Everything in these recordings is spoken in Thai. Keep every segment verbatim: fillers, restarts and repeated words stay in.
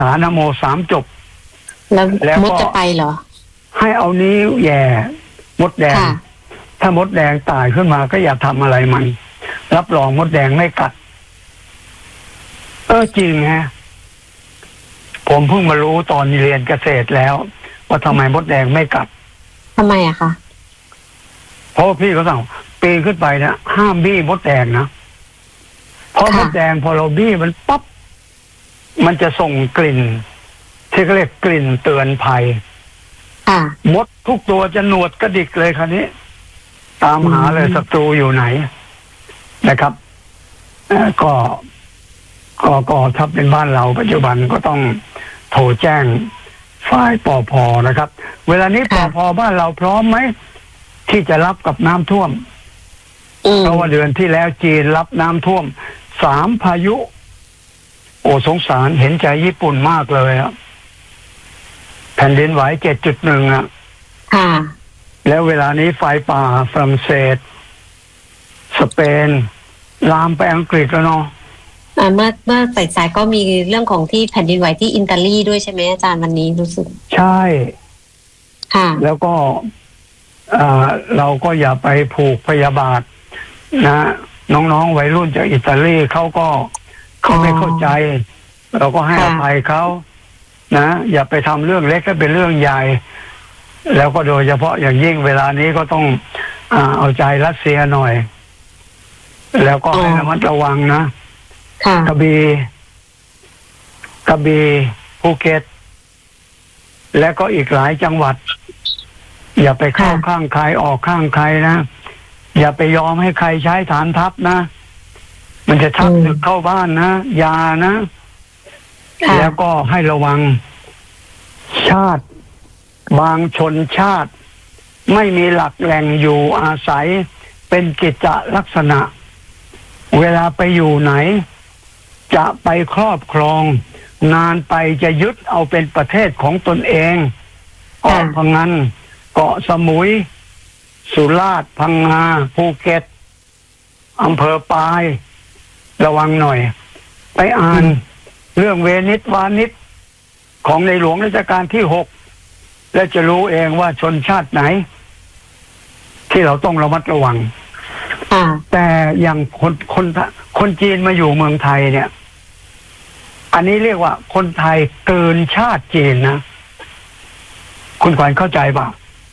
ถานะโมสามจบแล้วมดจะไปเหรอให้เอานี้แย่มดแดงถ้ามดแดงตายขึ้นมาก็อย่าทำอะไรมันรับรองมดแดงไม่กัดเออจริงฮะผมเพิ่งมารู้ตอนเรียนเกษตรแล้วว่าทำไมมดแดงไม่กัดทำไมอะคะเพราะพี่เขาสั่งปีนขึ้นไปนะห้ามบี้มดแดงนะเพราะมดแดงพอเราบี้มันปั๊บมันจะส่งกลิ่นที่เขาเรียกกลิ่นเตือนภัยมดทุกตัวจะหนวดกระดิกเลยคราวนี้ตามหาเลยศัตรูอยู่ไหนนะครับก็ก็ก็ถ้าเป็นบ้านเราปัจจุบันก็ต้องโทรแจ้งฝ่ายปภ.นะครับเวลานี้ปภ.บ้านเราพร้อมไหมที่จะรับกับน้ำท่วมเพราะว่าเดือนที่แล้วจีนรับน้ำท่วมสามพายุโอ้สงสารเห็นใจญี่ปุ่นมากเลยอ่ะแผ่นดินไหว เจ็ดจุดหนึ่ง อ่ะค่ะแล้วเวลานี้ไฟป่าฝรั่งเศสสเปนลามไปอังกฤษแล้วเนาะเมื่อเมื่อสายๆก็มีเรื่องของที่แผ่นดินไหวที่อิตาลีด้วยใช่ไหมอาจารย์วันนี้รู้สึกใช่ค่ะแล้วก็เราก็อย่าไปผูกพยาบาทนะน้องๆวัยรุ่นจากอิตาลีเขาก็เขาไม่เข้าใจเราก็ให้อภัยเขานะอย่าไปทำเรื่องเล็กให้เป็นเรื่องใหญ่แล้วก็โดยเฉพาะอย่างยิ่งเวลานี้ก็ต้องอ่าเอาใจรัสเซียหน่อยแล้วก็ให้ระมัดระวังนะกระบี่กระบี่ภูเก็ตและก็อีกหลายจังหวัดอย่าไปเข้าข้างใครออกข้างใครนะอย่าไปยอมให้ใครใช้ฐานทัพนะมันจะทับศึกเข้าบ้านนะอย่านะแล้วก็ให้ระวังชาติบางชนชาติไม่มีหลักแหล่งอยู่อาศัยเป็นกิจลักษณะเวลาไปอยู่ไหนจะไปครอบครองนานไปจะยึดเอาเป็นประเทศของตนเองเกาะพังงานเกาะสมุยสุราษฎร์พังงาภูเก็ตอำเภอปายระวังหน่อยไปอ่านเรื่องเวนิสวานิชของในหลวงรัชกาลที่หกและจะรู้เองว่าชนชาติไหนที่เราต้องระมัดระวังแต่อย่างคนคนคนจีนมาอยู่เมืองไทยเนี่ยอันนี้เรียกว่าคนไทยเกินชาติจีนนะคุณขวัญเข้าใจป่ะ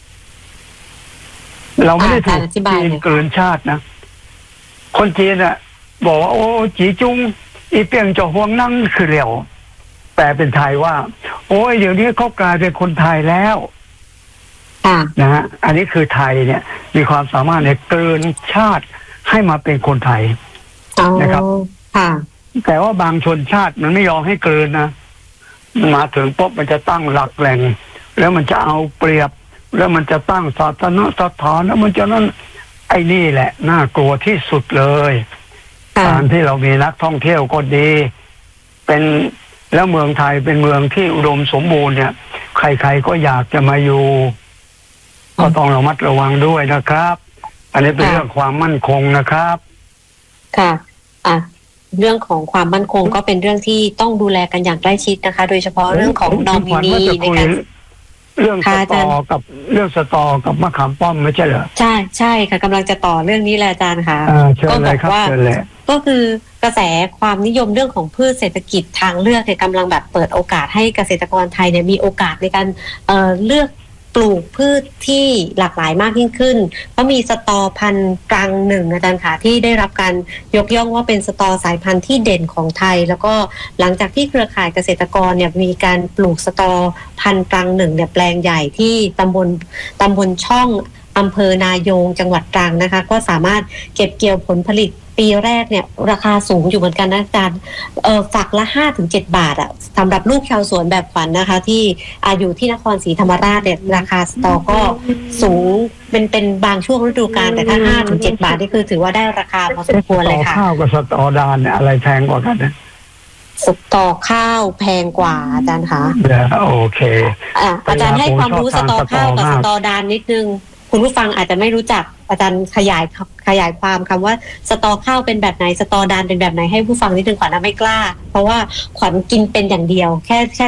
เราไม่ได้ถูกจีนเกินชาตินะคนจีนอ่ะบอกว่าโอ้จีจุงอีเปียงจ่อห่วงนั่งคือเหลียวแต่เป็นไทยว่าโอ้ยเดี๋ยวนี้เขากลายเป็นคนไทยแล้วนะฮะอันนี้คือไทยเนี่ยมีความสามารถในเกินชาติให้มาเป็นคนไทยนะครับแต่ว่าบางชนชาติมันไม่ยอมให้เกินนะมาถึงปุ๊บมันจะตั้งหลักแหล่งแล้วมันจะเอาเปรียบแล้วมันจะตั้งศาสนสถานแล้วมันจะนั่นไอ้นี่แหละน่ากลัวที่สุดเลยการที่เรามีนักท่องเที่ยวก็ดีเป็นแล้วเมืองไทยเป็นเมืองที่อุดมสมบูรณ์เนี่ยใครๆก็อยากจะมาอยู่ก็ต้องระมัดระวังด้วยนะครับอันนี้เป็นเรื่องความมั่นคงนะครับค่ะอ่ะเรื่องของความมั่นคงก็เป็นเรื่องที่ต้องดูแลกันอย่างใกล้ชิดนะคะโดยเฉพาะเรื่องของนอมินีในการเรื่องสตอกับเรื่องสตอกับมะขามป้อมไม่ใช่เหรอใช่ใช่ค่ะกำลังจะต่อเรื่องนี้แหละอาจารย์ค่ะก็บอกว่าก็คือกระแสความนิยมเรื่องของพืชเศรษฐกิจทางเลือกเนี่ยกำลังแบบเปิดโอกาสให้เกษตรกรไทยเนี่ยมีโอกาสในการเอ่อเลือกปลูกพืชที่หลากหลายมากยิ่งขึ้นเพราะมีสตอพันธุ์กลางหนึ่งอาจารย์ค่ะที่ได้รับการยกย่องว่าเป็นสตอสายพันธุ์ที่เด่นของไทยแล้วก็หลังจากที่เครือข่ายเกษตรกรเนี่ยมีการปลูกสตอพันธุ์กลางหนึ่งเนี่ยแปลงใหญ่ที่ตำบลตำบลช่องอำเภอนายงจังหวัดตรังนะคะก็สามารถเก็บเกี่ยวผลผลิตปีแรกเนี่ยราคาสูงอยู่เหมือนกันนะอาจารย์เอ่อฝักละ ห้าถึงเจ็ด บาทอ่ะสำหรับลูกชาวสวนแบบขวัญ นะคะที่อาอยู่ที่นครศรีธรรมราชเนี่ยราคาสตอก็สูงเป็นเป็นบางช่วงฤดูกาลแต่ถ้า ห้าถึงเจ็ด บาทนี่คือถือว่าได้ราคาพอสมควรเลยค่ะข้าวกับสตอดานเนี่ยอะไรแพงกว่ากันนะสตอข้าวแพงกว่าอาจารย์คะโอเคอ่ะอาจารย์ให้ความรู้สตอข้าวกับสตอดานนิดนึงคุณผู้ฟังอาจจะไม่รู้จักอาจารย์ขยายขยายความคำว่าสตอข้าวเป็นแบบไหนสตอดานเป็นแบบไหนให้ผู้ฟังนิดนึงขวัญไม่กล้าเพราะว่าขวัญกินเป็นอย่างเดียวแค่แค่